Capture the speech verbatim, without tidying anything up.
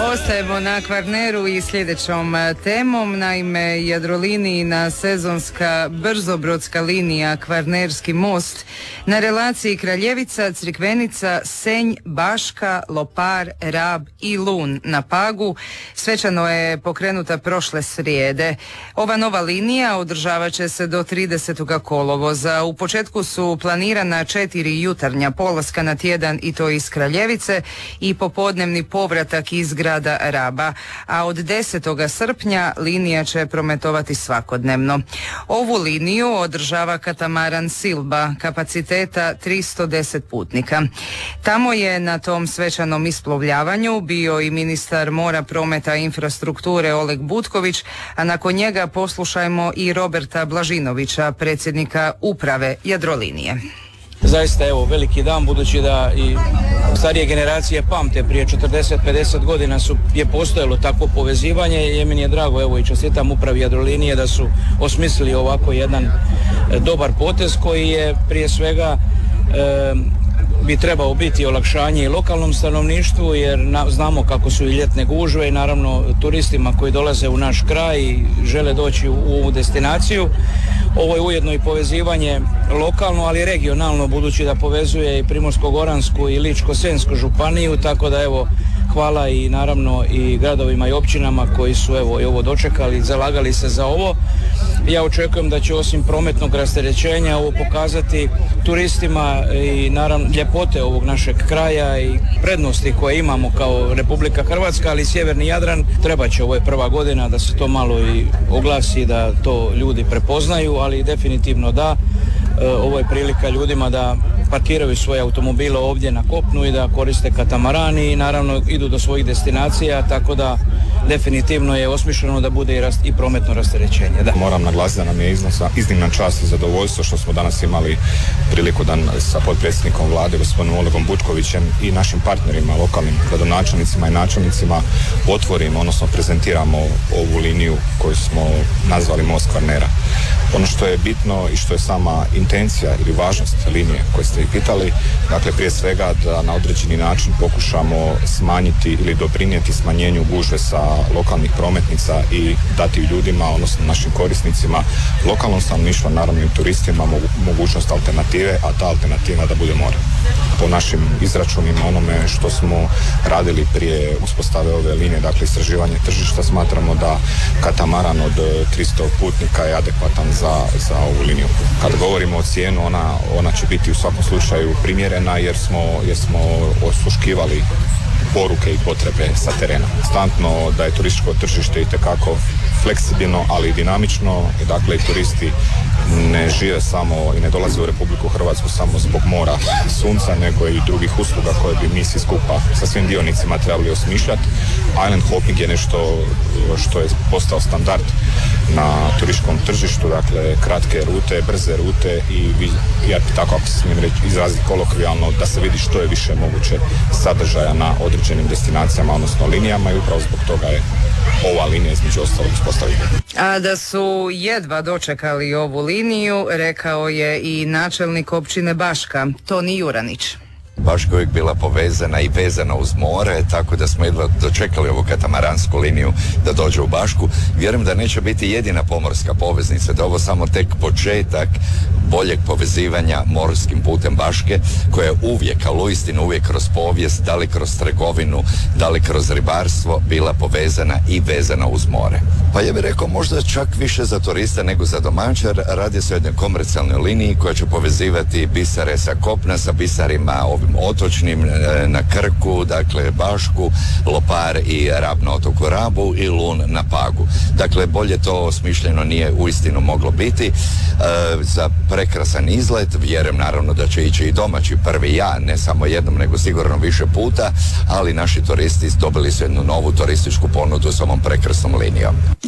Ostajemo na Kvarneru i sljedećom temom. Naime, Jadrolinijina sezonska brzobrodska linija Kvarnerski most na relaciji Kraljevica, Crikvenica, Senj, Baška, Lopar, Rab i Lun na Pagu svečano je pokrenuta prošle srijede. Ova nova linija održavat će se do tridesetog kolovoza. U početku su planirana četiri jutarnja polaska na tjedan i to iz Kraljevice i popodnevni povratak iz grada Raba, a od desetog srpnja linija će prometovati svakodnevno. Ovu liniju održava katamaran Silba kapaciteta tristo deset putnika. Tamo je na tom svečanom isplovljavanju bio i ministar mora, prometa i infrastrukture Oleg Butković, a nakon njega poslušajmo i Roberta Blažinovića, predsjednika uprave Jadrolinije. Zaista evo veliki dan, budući da i starije generacije pamte, prije četrdeset pedeset godina su, je postojalo takvo povezivanje i meni je drago, evo i čestitam upravi Jadrolinije da su osmislili ovako jedan e, dobar potez koji je prije svega e, bi trebao biti olakšanje i lokalnom stanovništvu, jer na, znamo kako su i ljetne gužve i naravno turistima koji dolaze u naš kraj i žele doći u, u ovu destinaciju. Ovo je ujedno i povezivanje lokalno, ali i regionalno, budući da povezuje i Primorsko-goransku i Ličko-senjsku županiju, tako da evo hvala i naravno i gradovima i općinama koji su evo i ovo dočekali, zalagali se za ovo. Ja očekujem da će osim prometnog rasterećenja ovo pokazati turistima i naravno ljepote ovog našeg kraja i prednosti koje imamo kao Republika Hrvatska, ali i sjeverni Jadran. Treba će, ovo je prva godina da se to malo i oglasi, da to ljudi prepoznaju, ali definitivno da, ovo je prilika ljudima da parkiraju svoje automobile ovdje na kopnu i da koriste katamarani i naravno idu do svojih destinacija, tako da definitivno je osmišljeno da bude i, rast, i prometno rasterećenje. Da. Moram naglasiti da nam je iznosa, iznimna čast i zadovoljstvo što smo danas imali priliku da sa potpredsjednikom vlade gospodinom Olegom Butkovićem i našim partnerima, lokalnim gradonačelnicima i načelnicima otvorimo, odnosno prezentiramo ovu liniju koju smo nazvali Most Kvarnera. Ono što je bitno i što je sama intencija ili važnost linije koje ste i pitali, dakle prije svega da na određeni način pokušamo smanjiti ili doprinijeti smanjenju gužve sa lokalnih prometnica i dati ljudima, odnosno našim korisnicima, lokalnom stanovništvu, naravno i turistima mogućnost alternative, a ta alternativa da bude more. Po našim izračunima, onome što smo radili prije uspostave ove linije, dakle istraživanje tržišta, smatramo da katamaran od tristo putnika je adekvatan za, za ovu liniju. Kad govorimo o cijenu, ona, ona će biti u svakom slučaju primjerena jer smo, jer smo osluškivali poruke i potrebe sa terena. Konstantno da je turističko tržište itekako fleksibilno, ali i dinamično, i dakle i turisti ne žive samo i ne dolaze u Republiku Hrvatsku samo zbog mora i sunca, nego i drugih usluga koje bi mi svi skupa sa svim dionicima trebali osmišljati. Island hopping je nešto što je postao standard na turističkom tržištu, dakle kratke rute, brze rute i ja tako ako se smijem reći izraziti kolokvijalno da se vidi što je više moguće sadržaja na određenim destinacijama, odnosno linijama, i upravo zbog toga je ova linija između ostalog uspostavljena. A da su jedva dočekali ovu liniju, rekao je i načelnik općine Baška, Toni Juranić. Baška uvijek bila povezana i vezana uz more, tako da smo jedva dočekali ovu katamaransku liniju da dođe u Bašku. Vjerujem da neće biti jedina pomorska poveznica, da je ovo samo tek početak boljeg povezivanja morskim putem Baške, koja je uvijek, ali uistinu uvijek kroz povijest, da li kroz trgovinu, da li kroz ribarstvo, bila povezana i vezana uz more. Pa ja bih rekao možda čak više za turista nego za domaćar. Radi se o jednoj komercijalnoj liniji koja će povezivati bisare sa kopna sa bisarima ovim otočnim na Krku, dakle Bašku, Lopar i Rab na otoku Rabu i Lun na Pagu. Dakle, bolje to osmišljeno nije uistinu moglo biti. E, za prekrasan izlet, vjerujem naravno da će ići i domaći prvi ja, ne samo jednom nego sigurno više puta, ali naši turisti dobili su jednu novu turističku ponudu s ovom prekrasnom linijom.